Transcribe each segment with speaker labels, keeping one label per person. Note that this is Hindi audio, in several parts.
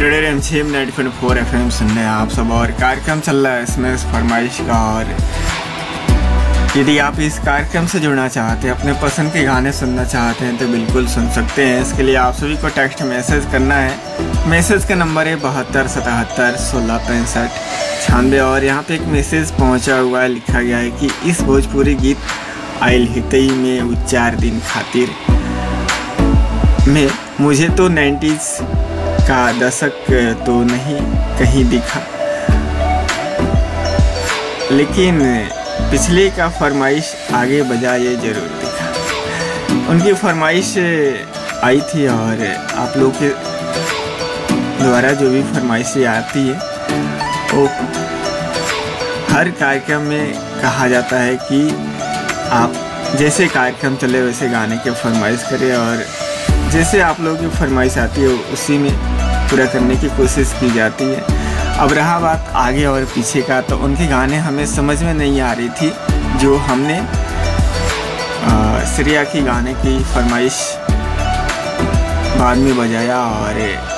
Speaker 1: रेडियो रिमझिम 90.4 FM सुन रहे हैं आप सब। और कार्यक्रम चल रहा है इसमें फरमाइश का। और यदि आप इस कार्यक्रम से जुड़ना चाहते हैं, अपने पसंद के गाने सुनना चाहते हैं तो बिल्कुल सुन सकते हैं। इसके लिए आप सभी को टेक्स्ट मैसेज करना है। मैसेज का नंबर है 72 77 16 65 96। और यहाँ पे एक मैसेज पहुँचा हुआ है, लिखा गया है कि इस भोजपुरी गीत आइल हितई में उच्चार दिन खातिर में मुझे तो 90s का दशक तो नहीं कहीं दिखा, लेकिन पिछले का फरमाइश आगे बजा ये ज़रूर दिखा। उनकी फरमाइश आई थी और आप लोग के द्वारा जो भी फरमाइशें आती है वो हर कार्यक्रम में कहा जाता है कि आप जैसे कार्यक्रम चले वैसे गाने के फरमाइश करें, और जैसे आप लोगों की फरमाइश आती है उसी में पूरा करने की कोशिश की जाती है। अब रहा बात आगे और पीछे का, तो उनके गाने हमें समझ में नहीं आ रही थी जो हमने श्रेया की गाने की फरमाइश बाद में बजाया और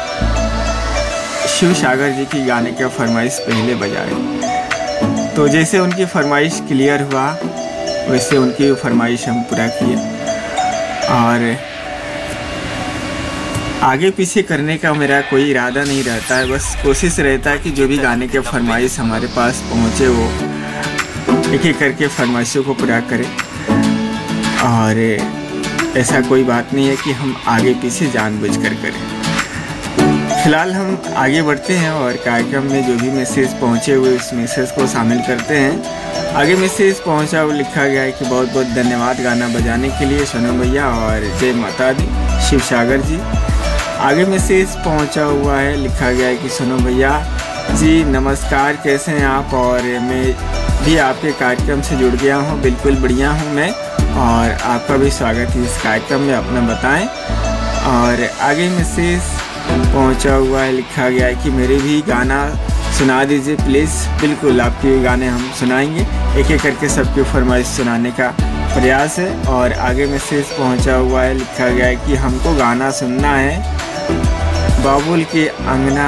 Speaker 1: शिव सागर जी की गाने की फरमाइश पहले बजाए। तो जैसे उनकी फरमाइश क्लियर हुआ वैसे उनकी फरमाइश हम पूरा किए, और आगे पीछे करने का मेरा कोई इरादा नहीं रहता है। बस कोशिश रहता है कि जो भी गाने के फरमाइश हमारे पास पहुँचे वो एक एक करके फरमाइशों को पूरा करें। और ऐसा कोई बात नहीं है कि हम आगे पीछे जानबूझकर करें। फिलहाल हम आगे बढ़ते हैं और कार्यक्रम में जो भी मैसेज पहुँचे हुए उस मैसेज को शामिल करते हैं। आगे मैसेज पहुँचा हुआ लिखा गया है कि बहुत बहुत धन्यवाद गाना बजाने के लिए सोनू भैया, और जय माता दी शिव सागर जी। आगे मैसेज पहुंचा हुआ है, लिखा गया है कि सोनू भैया जी नमस्कार, कैसे हैं आप? और मैं भी आपके कार्यक्रम से जुड़ गया हूं, बिल्कुल बढ़िया हूं मैं, और आपका भी स्वागत है इस कार्यक्रम में, अपना बताएं। और आगे मैसेज पहुंचा हुआ है, लिखा गया है कि मेरे भी गाना सुना दीजिए प्लीज़। बिल्कुल आपके गाने हम सुनाएंगे, एक एक करके सबकी फरमाइश सुनाने का प्रयास है। और आगे मैसेज पहुंचा हुआ है, लिखा गया है कि हमको गाना सुनना है बाबुल के अंगना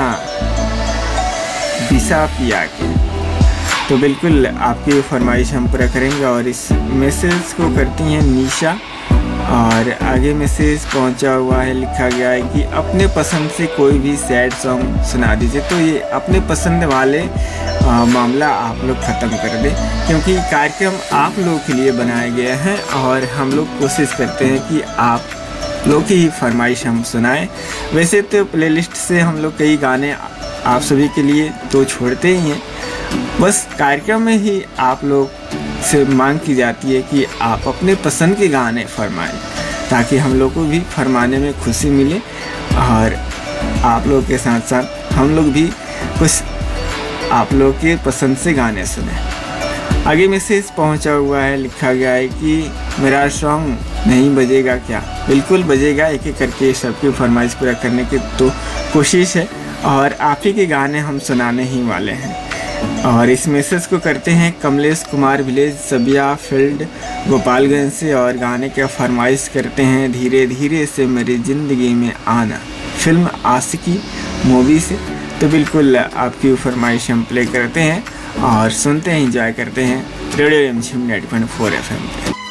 Speaker 1: दिशा पिया के। तो बिल्कुल आपकी फरमाइश हम पूरा करेंगे। और इस मैसेज को करती हैं निशा। और आगे मैसेज पहुंचा हुआ है, लिखा गया है कि अपने पसंद से कोई भी सैड सॉन्ग सुना दीजिए। तो ये अपने पसंद वाले मामला आप लोग ख़त्म कर दें, क्योंकि कार्यक्रम आप लोगों के लिए बनाए गए हैं और हम लोग कोशिश करते हैं कि आप लोग की ही फरमाइश हम सुनाएं। वैसे तो प्लेलिस्ट से हम लोग कई गाने आप सभी के लिए तो छोड़ते ही हैं, बस कार्यक्रम में ही आप लोग से मांग की जाती है कि आप अपने पसंद के गाने फरमाएं, ताकि हम लोग को भी फरमाने में खुशी मिले और आप लोग के साथ साथ हम लोग भी कुछ आप लोग के पसंद से गाने सुने। आगे मैसेज पहुंचा हुआ है, लिखा गया है कि मेरा सॉन्ग नहीं बजेगा क्या? बिल्कुल बजेगा, एक एक करके सबकी फरमाइश पूरा करने की तो कोशिश है, और आप ही के गाने हम सुनाने ही वाले हैं। और इस मैसेज को करते हैं कमलेश कुमार विलेज सबिया फील्ड गोपालगंज से, और गाने का फरमाइश करते हैं धीरे धीरे से मेरी ज़िंदगी में आना, फिल्म आशिकी मूवी से। तो बिल्कुल आपकी फरमाइश हम प्ले करते हैं और सुनते हैं, एंजॉय करते हैं रेडियो रिमझिम 90.4 FM।